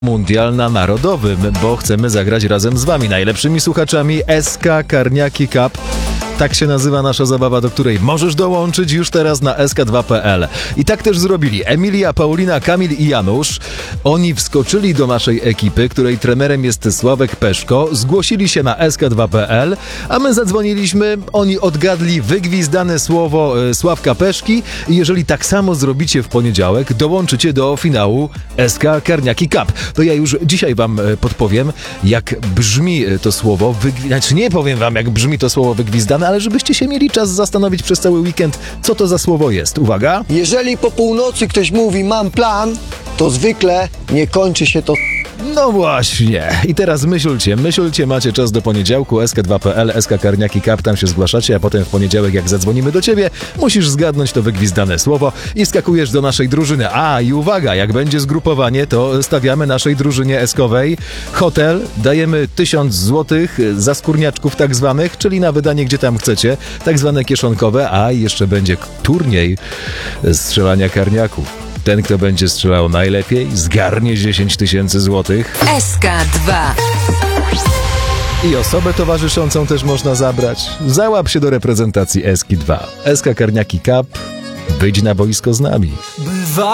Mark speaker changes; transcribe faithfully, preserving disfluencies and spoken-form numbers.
Speaker 1: Mundial na Narodowym, bo chcemy zagrać razem z wami, najlepszymi słuchaczami S K Karniaki Cup. Tak się nazywa nasza zabawa, do której możesz dołączyć już teraz na S K dwa kropka P L. I tak też zrobili Emilia, Paulina, Kamil i Janusz. Oni wskoczyli do naszej ekipy, której trenerem jest Sławek Peszko, zgłosili się na S K dwa kropka P L, a my zadzwoniliśmy, oni odgadli wygwizdane słowo e, Sławka Peszki i jeżeli tak samo zrobicie w poniedziałek, dołączycie do finału S K Karniaki Cup. To ja już dzisiaj wam e, podpowiem, jak brzmi e, to słowo, wygwi- znaczy nie powiem wam, jak brzmi to słowo wygwizdane, ale żebyście się mieli czas zastanowić przez cały weekend, co to za słowo jest. Uwaga!
Speaker 2: Jeżeli po północy ktoś mówi mam plan, to zwykle nie kończy się to.
Speaker 1: No właśnie. I teraz myślcie, myślcie, macie czas do poniedziałku, S K dwa kropka P L, S K Karniaki Cup, tam się zgłaszacie, a potem w poniedziałek, jak zadzwonimy do ciebie, musisz zgadnąć to wygwizdane słowo i skakujesz do naszej drużyny. A, i uwaga, jak będzie zgrupowanie, to stawiamy naszej drużynie eskowej hotel, dajemy tysiąc złotych za skórniaczków tak zwanych, czyli na wydanie gdzie tam chcecie, tak zwane kieszonkowe, a jeszcze będzie turniej strzelania karniaków. Ten, kto będzie strzelał najlepiej, zgarnie dziesięć tysięcy złotych.
Speaker 3: S K dwa.
Speaker 1: I osobę towarzyszącą też można zabrać. Załap się do reprezentacji S K dwa. S K Karniaki Cup. Wyjdź na boisko z nami.